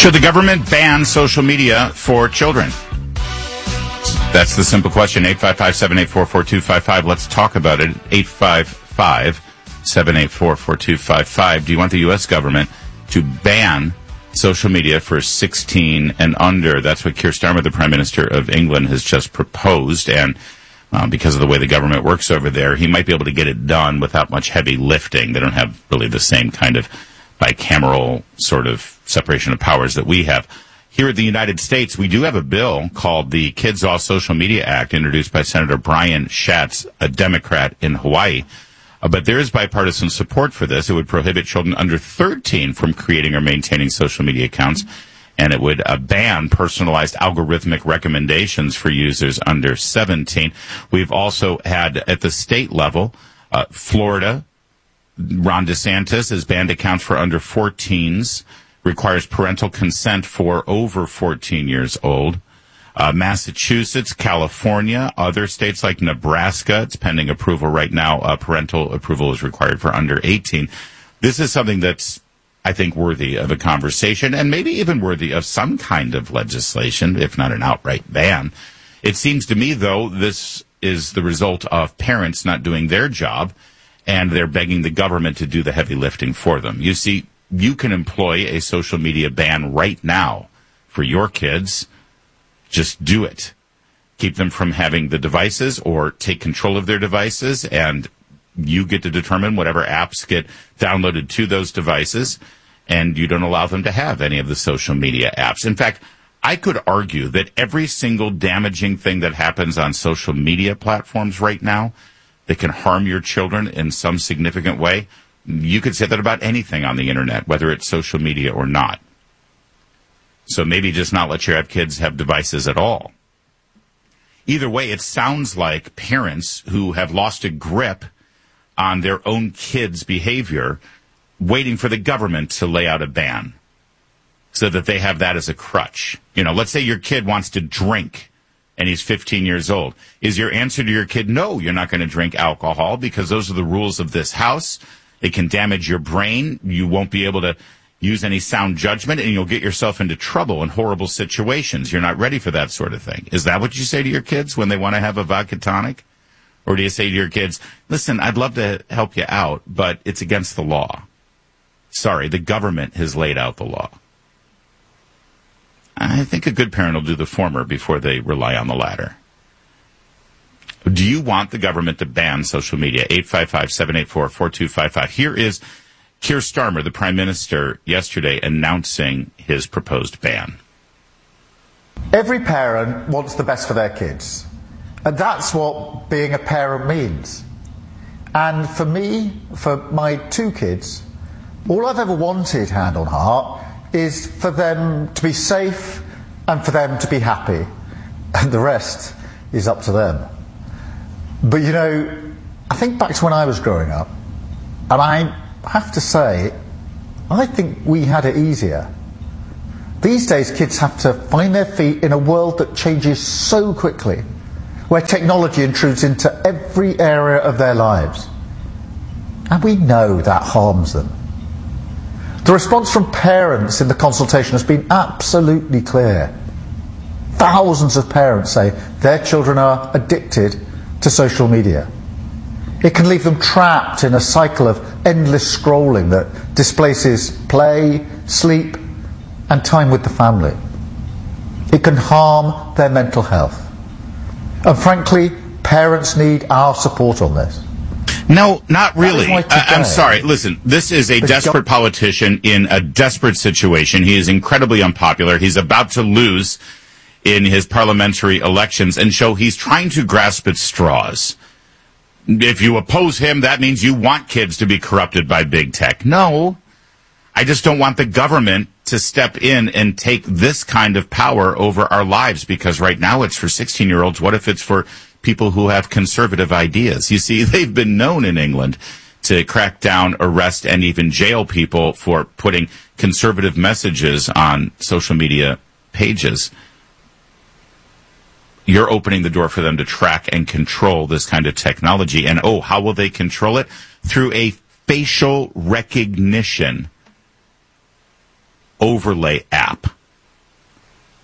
Should the government ban social media for children? That's the simple question. 855-784-4255. Let's talk about it. 855-784-4255. Do you want the U.S. government to ban social media for 16 and under? That's what Keir Starmer, the Prime Minister of England, has just proposed. And because of the way the government works over there, he might be able to get it done without much heavy lifting. They don't have really the same kind of bicameral sort of separation of powers that we have. Here in the United States, we do have a bill called the Kids Off Social Media Act, introduced by Senator Brian Schatz, a Democrat in Hawaii. But there is bipartisan support for this. It would prohibit children under 13 from creating or maintaining social media accounts, and it would ban personalized algorithmic recommendations for users under 17. We've also had, at the state level, Florida, Ron DeSantis has banned accounts for under 14s, requires parental consent for over 14 years old. Massachusetts, California, other states like Nebraska, it's pending approval right now. Parental approval is required for under 18. This is something that's, I think, worthy of a conversation and maybe even worthy of some kind of legislation, if not an outright ban. It seems to me, though, this is the result of parents not doing their job, and they're begging the government to do the heavy lifting for them. You see, you can employ a social media ban right now for your kids. Just do it. Keep them from having the devices or take control of their devices, and you get to determine whatever apps get downloaded to those devices, and you don't allow them to have any of the social media apps. In fact, I could argue that every single damaging thing that happens on social media platforms right now that can harm your children in some significant way, you could say that about anything on the internet, whether it's social media or not. So maybe just not let your kids have devices at all. Either way, it sounds like parents who have lost a grip on their own kids' behavior, waiting for the government to lay out a ban so that they have that as a crutch. You know, let's say your kid wants to drink and he's 15 years old. Is your answer to your kid, no, you're not going to drink alcohol because those are the rules of this house? It can damage your brain. You won't be able to use any sound judgment, and you'll get yourself into trouble in horrible situations. You're not ready for that sort of thing. Is that what you say to your kids when they want to have a vodka tonic? Or do you say to your kids, listen, I'd love to help you out, but it's against the law. Sorry, the government has laid out the law. I think a good parent will do the former before they rely on the latter. Do you want the government to ban social media? 855-784-4255. Here is Keir Starmer, the Prime Minister, yesterday announcing his proposed ban. Every parent wants the best for their kids. And that's what being a parent means. And for me, for my two kids, all I've ever wanted, hand on heart, is for them to be safe and for them to be happy. And the rest is up to them. But, you know, I think back to when I was growing up, and I have to say, I think we had it easier. These days, kids have to find their feet in a world that changes so quickly, where technology intrudes into every area of their lives. And we know that harms them. The response from parents in the consultation has been absolutely clear. Thousands of parents say their children are addicted to social media. It can leave them trapped in a cycle of endless scrolling that displaces play, sleep, and time with the family. It can harm their mental health. And frankly, parents need our support on this. No, not really. I'm sorry. Listen, this is a desperate politician in a desperate situation. He is incredibly unpopular. He's about to lose in his parliamentary elections, and so he's trying to grasp at straws. If you oppose him, that means you want kids to be corrupted by big tech. No, I just don't want the government to step in and take this kind of power over our lives, because right now it's for 16-year-olds. What if it's for people who have conservative ideas? You see, they've been known in England to crack down, arrest, and even jail people for putting conservative messages on social media pages. You're opening the door for them to track and control this kind of technology. And, oh, how will they control it? Through a facial recognition overlay app.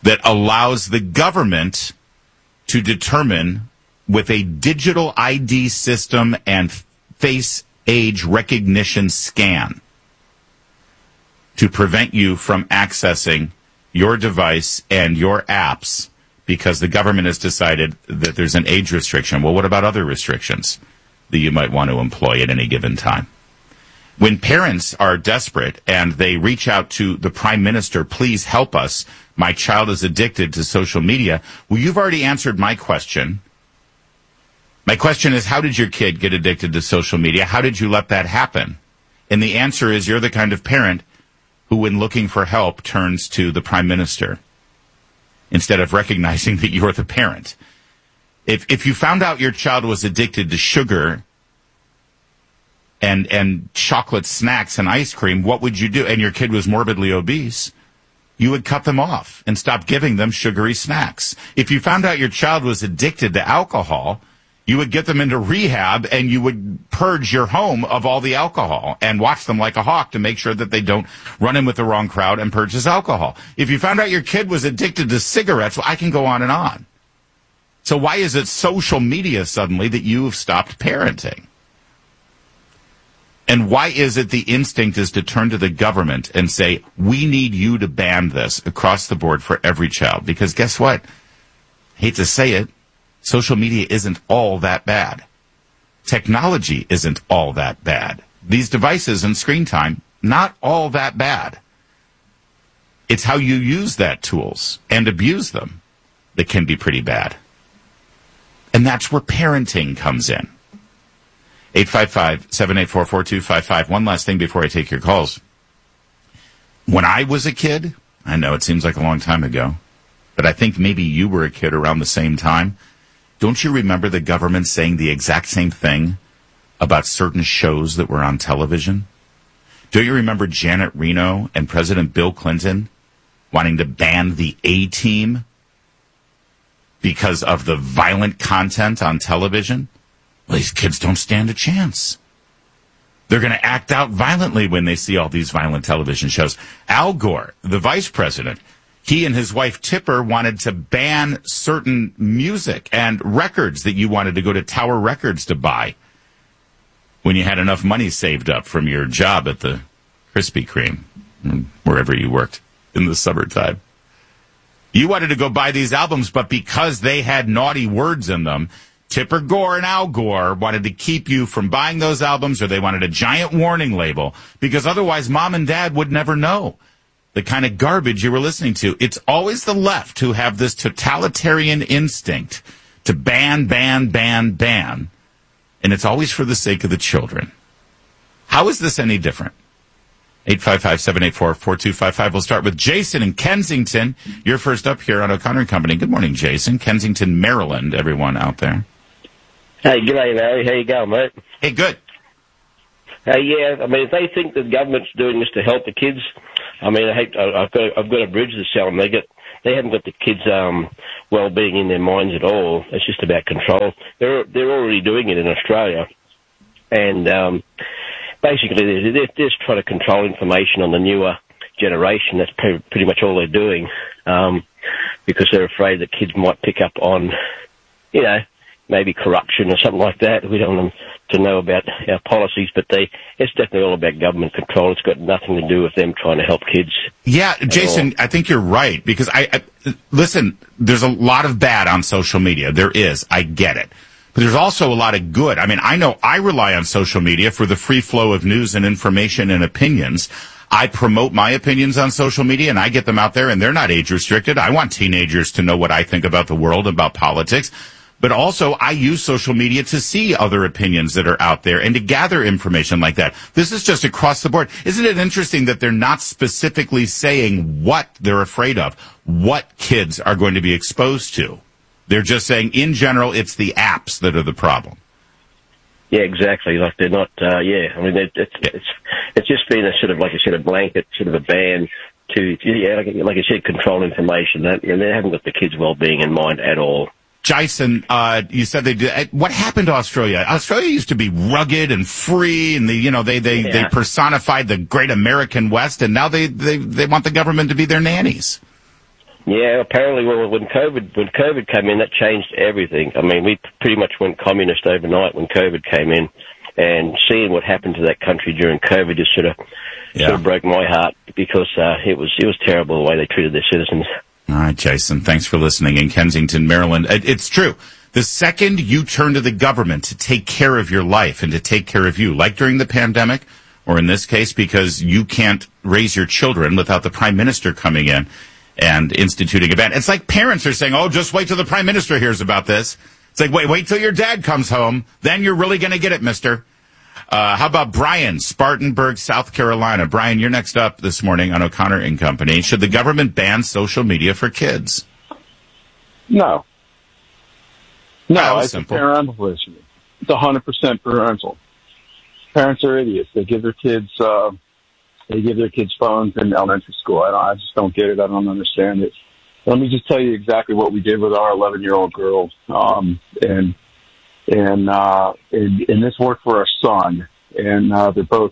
that allows the government to determine with a digital ID system and face age recognition scan to prevent you from accessing your device and your apps because the government has decided that there's an age restriction. Well, what about other restrictions that you might want to employ at any given time? When parents are desperate and they reach out to the Prime Minister, please help us. My child is addicted to social media. Well, you've already answered my question. My question is, how did your kid get addicted to social media? How did you let that happen? And the answer is, you're the kind of parent who, when looking for help, turns to the Prime Minister instead of recognizing that you're the parent. If you found out your child was addicted to sugar and chocolate snacks and ice cream, what would you do? And your kid was morbidly obese, you would cut them off and stop giving them sugary snacks. If you found out your child was addicted to alcohol, you would get them into rehab and you would purge your home of all the alcohol and watch them like a hawk to make sure that they don't run in with the wrong crowd and purchase alcohol. If you found out your kid was addicted to cigarettes, well, I can go on and on. So why is it social media suddenly that you've stopped parenting? And why is it the instinct is to turn to the government and say, we need you to ban this across the board for every child? Because guess what? Hate to say it, social media isn't all that bad. Technology isn't all that bad. These devices and screen time, not all that bad. It's how you use that tools and abuse them that can be pretty bad. And that's where parenting comes in. 855-784-4255. One last thing before I take your calls. When I was a kid, I know it seems like a long time ago, but I think maybe you were a kid around the same time. Don't you remember the government saying the exact same thing about certain shows that were on television? Don't you remember Janet Reno and President Bill Clinton wanting to ban the A-Team because of the violent content on television? Well, these kids don't stand a chance. They're going to act out violently when they see all these violent television shows. Al Gore, the vice president, he and his wife Tipper wanted to ban certain music and records that you wanted to go to Tower Records to buy when you had enough money saved up from your job at the Krispy Kreme, wherever you worked in the summertime. You wanted to go buy these albums, but because they had naughty words in them, Tipper Gore and Al Gore wanted to keep you from buying those albums, or they wanted a giant warning label, because otherwise mom and dad would never know the kind of garbage you were listening to. It's always the left who have this totalitarian instinct to ban, and it's always for the sake of the children. How is this any different? 855-784-4255. We'll start with Jason in Kensington. You're first up here on O'Connor & Company. Good morning, Jason. Kensington, Maryland, everyone out there. Hey, g'day, Larry. How you going, mate? Hey, good. Yeah, I mean, if they think the government's doing this to help the kids, I mean, I've got a bridge to sell them. They haven't got the kids' well-being in their minds at all. It's just about control. They're already doing it in Australia, and basically they're just trying to control information on the newer generation. That's pretty much all they're doing, because they're afraid that kids might pick up on, maybe corruption or something like that. We don't want them to know about our policies, but it's definitely all about government control. It's got nothing to do with them trying to help kids. Yeah, Jason, I think you're right, because listen, there's a lot of bad on social media. There is. I get it. But there's also a lot of good. I mean, I know I rely on social media for the free flow of news and information and opinions. I promote my opinions on social media, and I get them out there, and they're not age restricted. I want teenagers to know what I think about the world, about politics. But also, I use social media to see other opinions that are out there and to gather information like that. This is just across the board. Isn't it interesting that they're not specifically saying what they're afraid of, what kids are going to be exposed to? They're just saying, in general, it's the apps that are the problem. Yeah, exactly. Like they're not. I mean, it's just been a sort of, like I said, a blanket sort of a ban to, like I said, control information. And they haven't got the kids' well-being in mind at all. Jason, you said they did. What happened to Australia? Australia used to be rugged and free, and they personified the great American West, and now they want the government to be their nannies. Yeah, apparently, well, when COVID came in, that changed everything. I mean, we pretty much went communist overnight when COVID came in, and seeing what happened to that country during COVID just sort of broke my heart, because it was terrible the way they treated their citizens. All right, Jason, thanks for listening in Kensington, Maryland. It's true. The second you turn to the government to take care of your life and to take care of you, like during the pandemic, or in this case, because you can't raise your children without the prime minister coming in and instituting a ban. It's like parents are saying, oh, just wait till the prime minister hears about this. It's like, wait till your dad comes home. Then you're really going to get it, mister. How about Brian, Spartanburg, South Carolina? Brian, you're next up this morning on O'Connor and Company. Should the government ban social media for kids? No. No, it's simple. a parental issue. It's 100% parental. Parents are idiots. They give their kids phones in elementary school. I just don't get it. I don't understand it. Let me just tell you exactly what we did with our 11-year-old girl. And this worked for our son, and they're both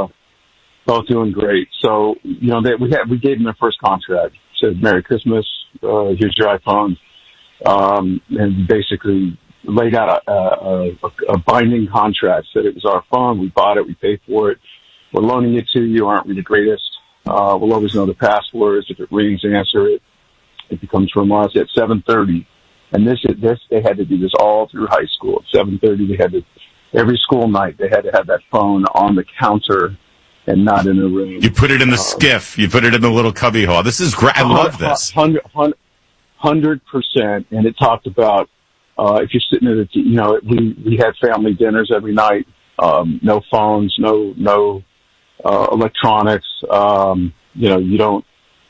doing great. So, you know, we gave them their first contract. Said, Merry Christmas, here's your iPhone. And basically laid out a binding contract. Said it was our phone, we bought it, we paid for it. We're loaning it to you, aren't we the greatest? We'll always know the passwords. If it rings, answer it. It becomes from us at 7:30. And they had to do this all through high school. At 7:30, every school night, they had to have that phone on the counter and not in a room. You put it in the skiff. You put it in the little cubby hole. This is great. I love this. 100%. And it talked about, if you're sitting at we had family dinners every night, no phones, no electronics, you don't,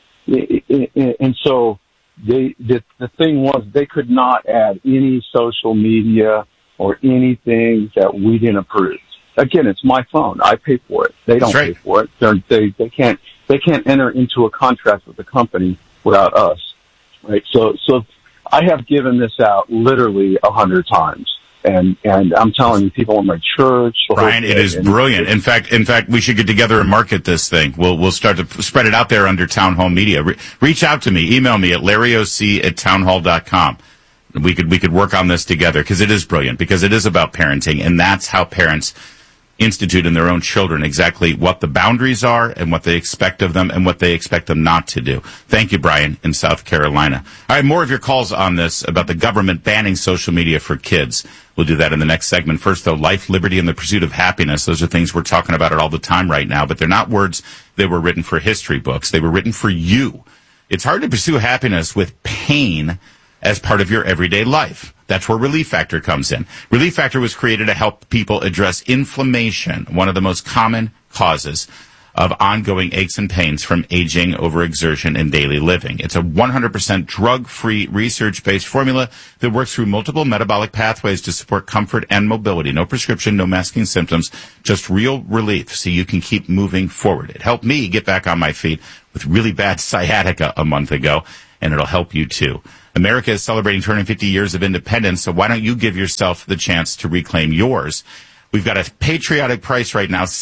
and so the thing was they could not add any social media or anything that we didn't approve. Again, it's my phone. I pay for it. They don't pay for it. They can't enter into a contract with the company without us. Right. So I have given this out literally 100 times. And I'm telling you, people in my church. Brian, it is brilliant. In fact, we should get together and market this thing. We'll start to spread it out there under Town Hall Media. Reach out to me. Email me at larryoc@townhall.com. We could work on this together, because it is brilliant, because it is about parenting, and that's how parents institute in their own children exactly what the boundaries are and what they expect of them and what they expect them not to do. Thank you, Brian, in South Carolina. All right, more of your calls on this about the government banning social media for kids. We'll do that in the next segment. First, though, life, liberty, and the pursuit of happiness. Those are things we're talking about all the time right now, but they're not words that were written for history books. They were written for you. It's hard to pursue happiness with pain as part of your everyday life. That's where Relief Factor comes in. Relief Factor was created to help people address inflammation, one of the most common causes of ongoing aches and pains from aging, overexertion, and daily living. It's a 100% drug-free, research-based formula that works through multiple metabolic pathways to support comfort and mobility. No prescription, no masking symptoms, just real relief so you can keep moving forward. It helped me get back on my feet with really bad sciatica a month ago, and it'll help you too. America is celebrating 250 years of independence, so why don't you give yourself the chance to reclaim yours? We've got a patriotic price right now,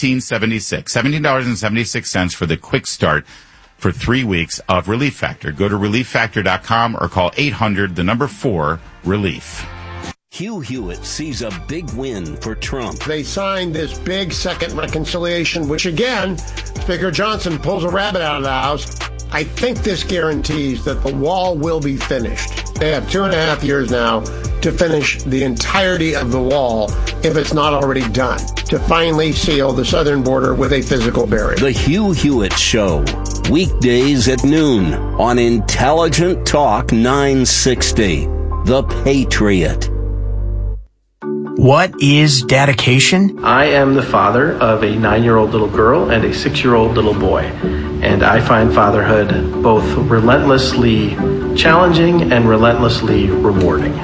$17.76 for the quick start for 3 weeks of Relief Factor. Go to relieffactor.com or call 800-4-RELIEF. Hugh Hewitt sees a big win for Trump. They signed this big second reconciliation, which again, Speaker Johnson pulls a rabbit out of the house. I think this guarantees that the wall will be finished. They have 2.5 years now to finish the entirety of the wall, if it's not already done, to finally seal the southern border with a physical barrier. The Hugh Hewitt Show, weekdays at noon on Intelligent Talk 960, The Patriot. What is dedication? I am the father of a 9-year-old little girl and a 6-year-old little boy, and I find fatherhood both relentlessly challenging and relentlessly rewarding.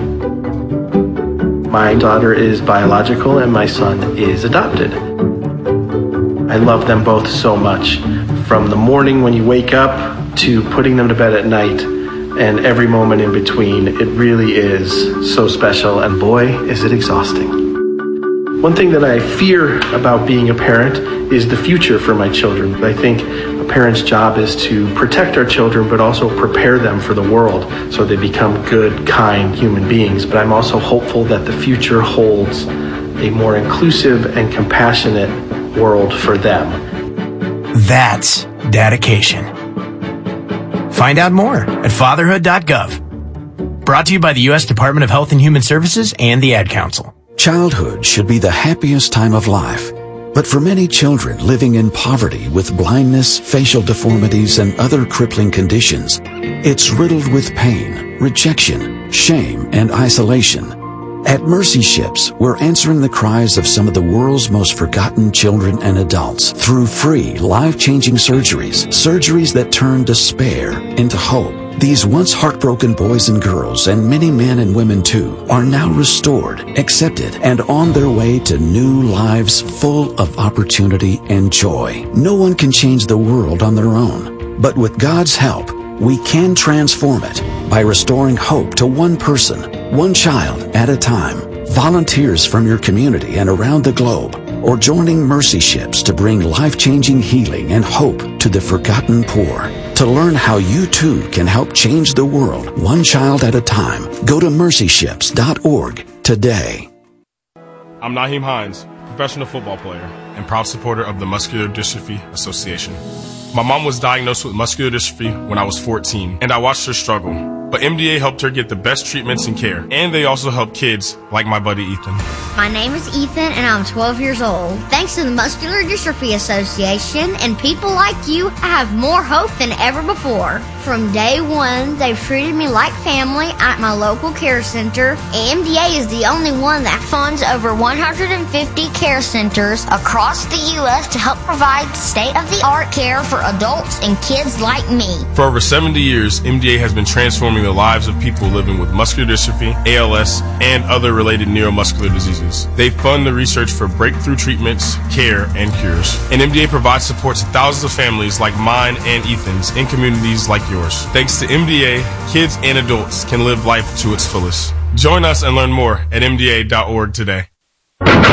My daughter is biological and my son is adopted. I love them both so much, from the morning when you wake up to putting them to bed at night, and every moment in between. It really is so special, and boy, is it exhausting. One thing that I fear about being a parent is the future for my children. I think a parent's job is to protect our children, but also prepare them for the world so they become good, kind human beings. But I'm also hopeful that the future holds a more inclusive and compassionate world for them. That's dedication. Find out more at fatherhood.gov. Brought to you by the U.S. Department of Health and Human Services and the Ad Council. Childhood should be the happiest time of life. But for many children living in poverty with blindness, facial deformities, and other crippling conditions, it's riddled with pain, rejection, shame, and isolation. At Mercy Ships, we're answering the cries of some of the world's most forgotten children and adults through free, life-changing surgeries that turn despair into hope. These once heartbroken boys and girls, and many men and women too, are now restored, accepted, and on their way to new lives full of opportunity and joy. No one can change the world on their own, but with God's help, we can transform it by restoring hope to one person, one child at a time. Volunteers from your community and around the globe, or joining Mercy Ships to bring life-changing healing and hope to the forgotten poor. To learn how you too can help change the world one child at a time, go to mercyships.org today. I'm Naheem Hines, professional football player and proud supporter of the Muscular Dystrophy Association. My mom was diagnosed with muscular dystrophy when I was 14, and I watched her struggle. But MDA helped her get the best treatments and care, and they also help kids like my buddy Ethan. My name is Ethan, and I'm 12 years old. Thanks to the Muscular Dystrophy Association and people like you, I have more hope than ever before. From day one, they've treated me like family at my local care center. MDA is the only one that funds over 150 care centers across the U.S. to help provide state-of-the-art care for adults and kids like me. For over 70 years, MDA has been transforming the lives of people living with muscular dystrophy, ALS, and other related neuromuscular diseases. They fund the research for breakthrough treatments, care, and cures. And MDA provides support to thousands of families like mine and Ethan's in communities like yours. Thanks to MDA, kids and adults can live life to its fullest. Join us and learn more at MDA.org today.